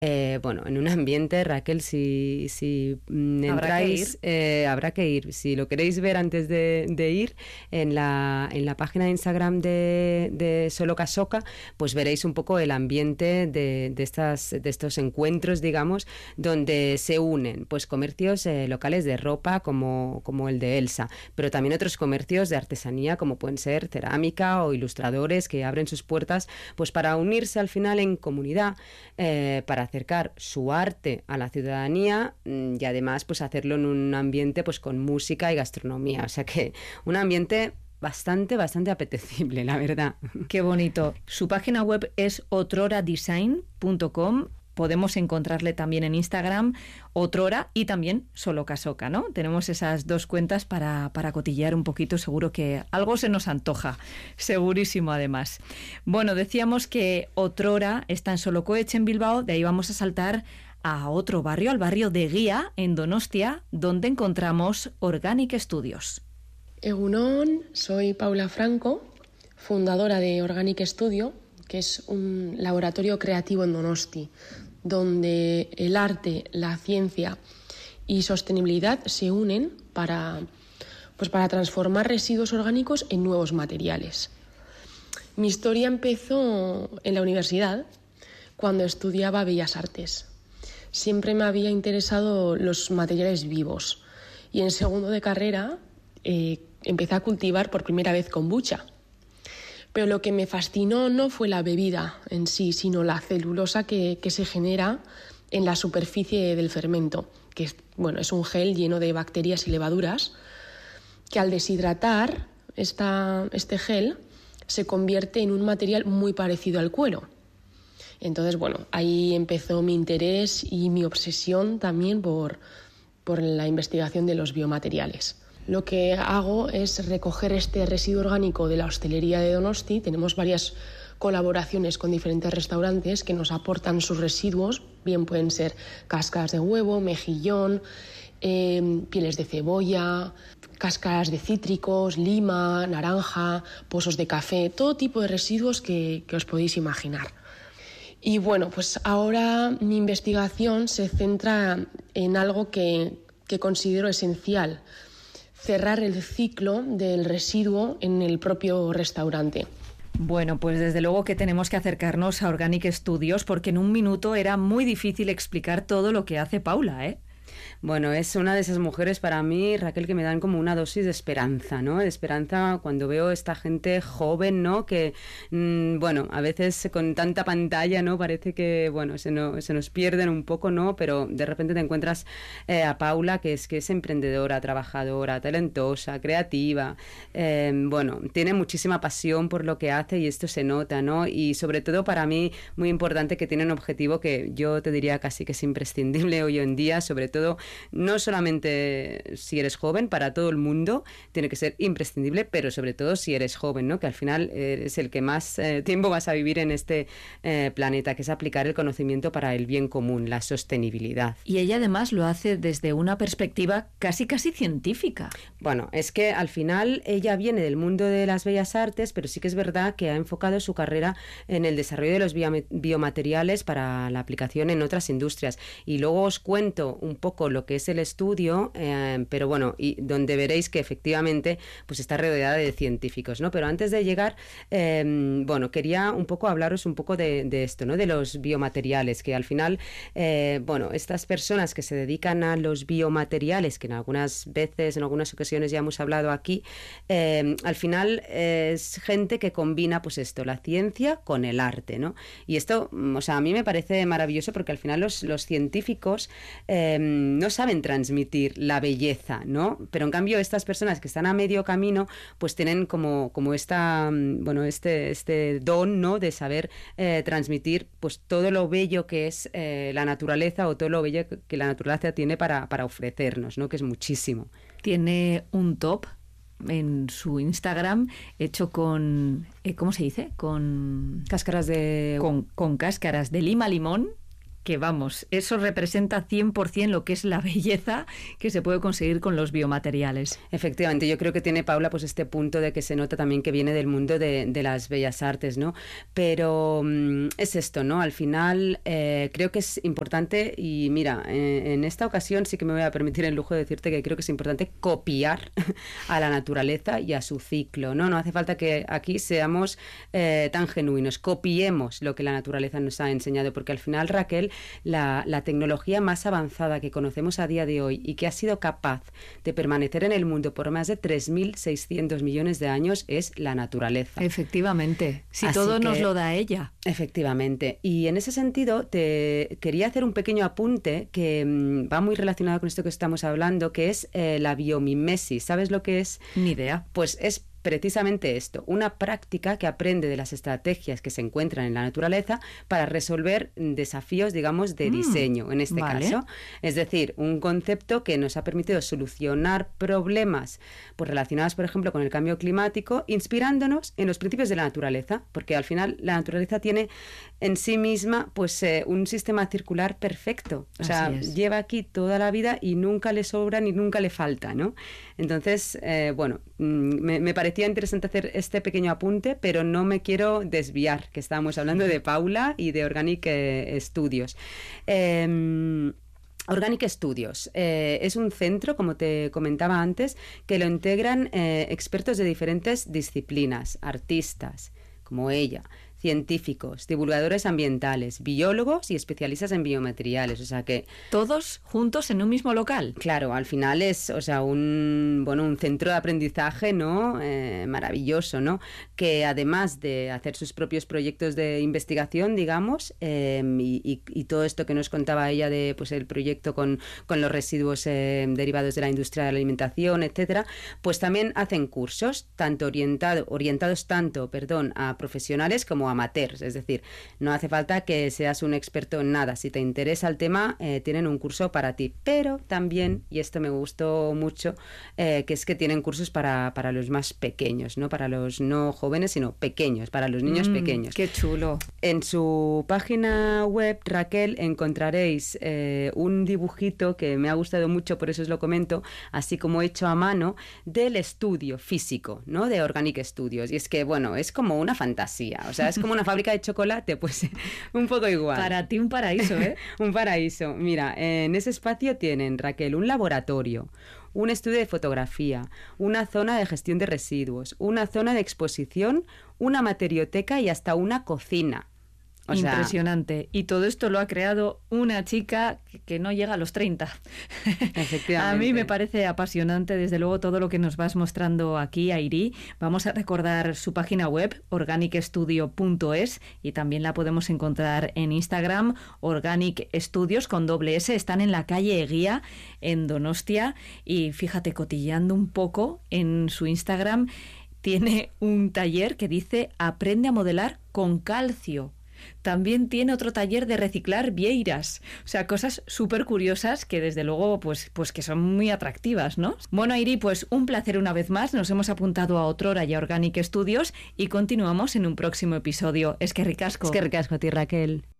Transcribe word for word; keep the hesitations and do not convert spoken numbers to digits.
Eh, bueno, en un ambiente, Raquel, si, si mm, entráis, ¿Habrá que ir? eh, habrá que ir. Si lo queréis ver antes de, de ir, en la, en la página de Instagram de, de Solo Casoca, pues veréis un poco el ambiente de, de, estas, de estos encuentros, digamos, donde se unen pues comercios eh, locales de ropa como, como el de Elsa, pero también otros comercios de artesanía como pueden ser cerámica o ilustradores que abren sus puertas pues para unirse al final en comunidad, eh, para acercar su arte a la ciudadanía y además pues hacerlo en un ambiente pues con música y gastronomía, o sea que un ambiente bastante, bastante apetecible, la verdad. Qué bonito. Su página web es otrora design punto com. Podemos encontrarle también en Instagram, Otrora, y también Solo Casoca, ¿no? Tenemos esas dos cuentas para, para cotillear un poquito, seguro que algo se nos antoja, segurísimo además. Bueno, decíamos que Otrora está en Solocoetxe, en Bilbao, de ahí vamos a saltar a otro barrio, al barrio de Guía, en Donostia, donde encontramos Organic Studios. Egunon, soy Paula Franco, fundadora de Organic Studio, que es un laboratorio creativo en Donosti, donde el arte, la ciencia y sostenibilidad se unen para, pues para transformar residuos orgánicos en nuevos materiales. Mi historia empezó en la universidad, cuando estudiaba Bellas Artes. Siempre me había interesado los materiales vivos y en segundo de carrera eh, empecé a cultivar por primera vez kombucha. Pero lo que me fascinó no fue la bebida en sí, sino la celulosa que, que se genera en la superficie del fermento, que es, bueno, es un gel lleno de bacterias y levaduras, que al deshidratar esta, este gel se convierte en un material muy parecido al cuero. Entonces, bueno, ahí empezó mi interés y mi obsesión también por, por la investigación de los biomateriales. Lo que hago es recoger este residuo orgánico de la hostelería de Donosti. Tenemos varias colaboraciones con diferentes restaurantes que nos aportan sus residuos, bien pueden ser cáscaras de huevo, mejillón, eh, pieles de cebolla, cáscaras de cítricos, lima, naranja, pozos de café, todo tipo de residuos que, que os podéis imaginar. Y bueno, pues ahora mi investigación se centra en algo que, que considero esencial: cerrar el ciclo del residuo en el propio restaurante. Bueno, pues desde luego que tenemos que acercarnos a Organic Studios, porque en un minuto era muy difícil explicar todo lo que hace Paula, ¿eh? Bueno, es una de esas mujeres para mí, Raquel, que me dan como una dosis de esperanza, ¿no? De esperanza cuando veo esta gente joven, ¿no? Que, mmm, bueno, a veces con tanta pantalla, ¿no? Parece que, bueno, se, no, se nos pierden un poco, ¿no? Pero de repente te encuentras eh, a Paula, que es, que es emprendedora, trabajadora, talentosa, creativa, eh, bueno, tiene muchísima pasión por lo que hace y esto se nota, ¿no? Y sobre todo para mí, muy importante, que tiene un objetivo que yo te diría casi que es imprescindible hoy en día, sobre todo no solamente si eres joven, para todo el mundo tiene que ser imprescindible, pero sobre todo si eres joven, ¿no? Que al final eres el que más eh, tiempo vas a vivir en este eh, planeta, que es aplicar el conocimiento para el bien común, la sostenibilidad. Y ella además lo hace desde una perspectiva casi casi científica. Bueno, es que al final ella viene del mundo de las bellas artes, pero sí que es verdad que ha enfocado su carrera en el desarrollo de los biomateriales para la aplicación en otras industrias. Y luego os cuento un poco lo que es el estudio, eh, pero bueno, y donde veréis que efectivamente pues está rodeada de científicos, ¿no? Pero antes de llegar, eh, bueno, quería un poco hablaros un poco de, de esto, ¿no? De los biomateriales, que al final, eh, bueno, estas personas que se dedican a los biomateriales, que en algunas veces, en algunas ocasiones ya hemos hablado aquí, eh, al final eh, es gente que combina pues esto, la ciencia con el arte, ¿no? Y esto, o sea, a mí me parece maravilloso porque al final los, los científicos eh, no saben transmitir la belleza, ¿no? Pero en cambio estas personas que están a medio camino pues tienen como, como esta, bueno, este, este don, ¿no? De saber eh, transmitir pues todo lo bello que es eh, la naturaleza, o todo lo bello que la naturaleza tiene para, para ofrecernos, ¿no? Que es muchísimo. Tiene un top en su Instagram hecho con, eh, ¿cómo se dice? Con cáscaras de... Con, con cáscaras de lima limón, que vamos, eso representa cien por ciento lo que es la belleza que se puede conseguir con los biomateriales. Efectivamente, yo creo que tiene Paula pues este punto de que se nota también que viene del mundo de, de las bellas artes, ¿no? Pero mmm, es esto, ¿no? Al final eh, creo que es importante y mira, eh, en esta ocasión sí que me voy a permitir el lujo de decirte que creo que es importante copiar a la naturaleza y a su ciclo, ¿no? No hace falta que aquí seamos eh, tan genuinos, copiemos lo que la naturaleza nos ha enseñado, porque al final, Raquel, La, la tecnología más avanzada que conocemos a día de hoy y que ha sido capaz de permanecer en el mundo por más de tres mil seiscientos millones de años es la naturaleza. Efectivamente, si Así todo que, nos lo da ella. Efectivamente. Y en ese sentido te quería hacer un pequeño apunte que mmm, va muy relacionado con esto que estamos hablando, que es eh, la biomimesis. ¿Sabes lo que es? Ni idea. Pues es precisamente esto, una práctica que aprende de las estrategias que se encuentran en la naturaleza para resolver desafíos, digamos, de diseño, mm, en este vale. caso. Es decir, un concepto que nos ha permitido solucionar problemas pues, relacionados, por ejemplo, con el cambio climático, inspirándonos en los principios de la naturaleza, porque al final la naturaleza tiene en sí misma pues eh, un sistema circular perfecto. O sea, Así es. Lleva aquí toda la vida y nunca le sobra ni nunca le falta, ¿no? Entonces, eh, bueno, me, me parecía interesante hacer este pequeño apunte, pero no me quiero desviar, que estábamos hablando de Paula y de Organic eh, Studios. Eh, Organic Studios eh, es un centro, como te comentaba antes, que lo integran eh, expertos de diferentes disciplinas, artistas, como ella, científicos, divulgadores ambientales, biólogos y especialistas en biomateriales, o sea que todos juntos en un mismo local. Claro, al final es, o sea, un bueno, un centro de aprendizaje, ¿no? Eh, maravilloso, ¿no? Que además de hacer sus propios proyectos de investigación, digamos, eh, y, y, y todo esto que nos contaba ella de, pues, el proyecto con, con los residuos eh, derivados de la industria de la alimentación, etcétera, pues también hacen cursos, tanto orientado, orientados tanto, perdón, a profesionales como a amateurs, es decir, no hace falta que seas un experto en nada. Si te interesa el tema, eh, tienen un curso para ti. Pero también, y esto me gustó mucho, eh, que es que tienen cursos para, para los más pequeños, no para los no jóvenes, sino pequeños, para los niños mm, pequeños. ¡Qué chulo! En su página web, Raquel, encontraréis eh, un dibujito que me ha gustado mucho, por eso os lo comento, así como hecho a mano, del estudio físico, ¿no? De Organic Studios. Y es que, bueno, es como una fantasía, o sea, es como una fábrica de chocolate, pues un poco igual. Para ti un paraíso, ¿eh? Un paraíso. Mira, en ese espacio tienen, Raquel, un laboratorio, un estudio de fotografía, una zona de gestión de residuos, una zona de exposición, una materioteca y hasta una cocina. O Impresionante. Sea, y todo esto lo ha creado una chica que no llega a los treinta. Efectivamente. A mí me parece apasionante, desde luego, todo lo que nos vas mostrando aquí, Airi. Vamos a recordar su página web, organic studio punto es, y también la podemos encontrar en Instagram, Organic Studios con doble S. Están en la calle Eguía, en Donostia. Y fíjate, cotilleando un poco en su Instagram, tiene un taller que dice Aprende a modelar con calcio. También tiene otro taller de reciclar vieiras. O sea, cosas súper curiosas que desde luego pues, pues que son muy atractivas, ¿no? Bueno, Airi, pues un placer una vez más. Nos hemos apuntado a Otrora y a Organic Studios y continuamos en un próximo episodio. Es que ricasco. Es que ricasco a ti, Raquel.